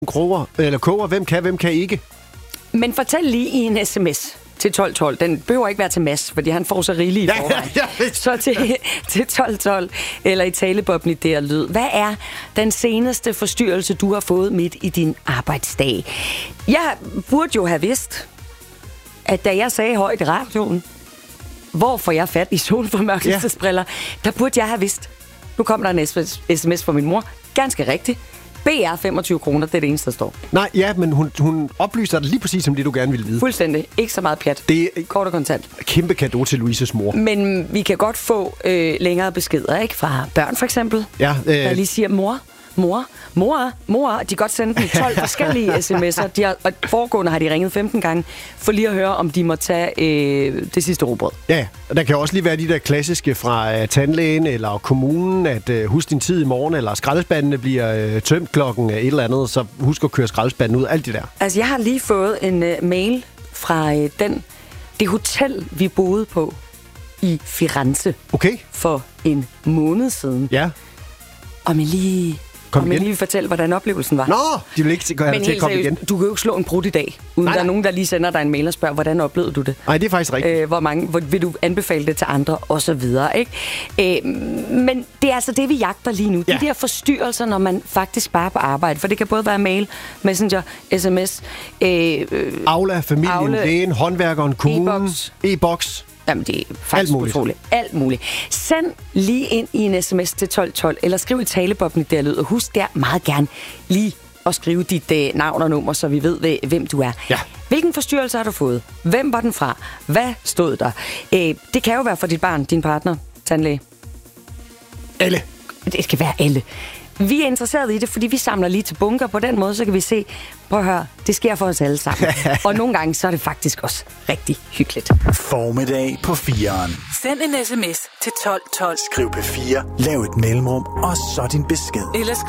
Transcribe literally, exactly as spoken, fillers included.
Kroger, eller koger, hvem kan, hvem kan ikke? Men fortæl lige i en sms til tolv tolv. Den behøver ikke være til Mads, fordi han får så rigeligt i forvejen. Ja, ja, ja. Så til, til tolv tolv, eller i taleboblen i der lyd. Hvad er den seneste forstyrrelse, du har fået midt i din arbejdsdag? Jeg burde jo have vidst, at da jeg sagde højt i radioen, hvor får jeg fat i solformørkelsesbriller, ja. Der burde jeg have vidst. Nu kommer der en sms fra min mor. Ganske rigtigt. B R femogtyve kroner, det er det eneste, der står. Nej, ja, men hun, hun oplyser dig lige præcis som det, du gerne ville vide. Fuldstændig. Ikke så meget pjat. Det er kort og kontant. Kæmpe cadeau til Louises mor. Men vi kan godt få øh, længere beskeder, ikke? Fra børn for eksempel. Ja. Øh... Der lige siger, mor, mor, mor, mor. De kan godt sende dem tolv forskellige sms'er. De har, og foregående har de ringet femten gange, for lige at høre, om de må tage øh, det sidste rugbrød. Ja, og der kan også lige være de der klassiske fra uh, tandlægen eller kommunen, at uh, husk din tid i morgen, eller skraldespandene bliver uh, tømt klokken uh, et eller andet, så husk at køre skraldespanden ud, alt det der. Altså, jeg har lige fået en uh, mail fra uh, den, det hotel, vi boede på i Firenze. Okay. For en måned siden. Ja. Og man lige... Kom og man lige vil fortælle, hvordan oplevelsen var. Nå, de vil ikke gøre det til at komme igen. Du kan jo ikke slå en brud i dag, uden nej, der er nogen, der lige sender dig en mail og spørger, hvordan oplevede du det? Nej, det er faktisk rigtigt. Øh, hvor mange, hvor, vil du anbefale det til andre, og så videre, ikke? Øh, men det er altså det, vi jagter lige nu. Ja. De der forstyrrelser, når man faktisk bare er på arbejde. For det kan både være mail, messenger, sms, øh, Aula, familien, Aula, lægen, håndværkeren, kommunen, e-boks. e-boks. Jamen, det er faktisk alt utroligt. Alt muligt. Send lige ind i en sms til tolv tolv, eller skriv i taleboblen der lyd, og husk der meget gerne lige at skrive dit uh, navn og nummer, så vi ved, hvem du er. Ja. Hvilken forstyrrelse har du fået? Hvem var den fra? Hvad stod der? Æ, det kan jo være for dit barn, din partner, tandlæge. Alle. Det skal være alle. Vi er interesserede i det, fordi vi samler lige til bunker. På den måde, så kan vi se, prøv at høre, det sker for os alle sammen. Og nogle gange, så er det faktisk også rigtig hyggeligt. Formiddag på fireren. Send en sms til tolv tolv. Skriv P fire, lav et mellemrum, og så din besked. Eller